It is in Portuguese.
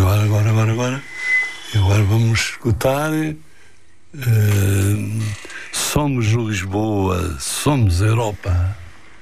agora. E agora vamos escutar Somos Lisboa, somos Europa.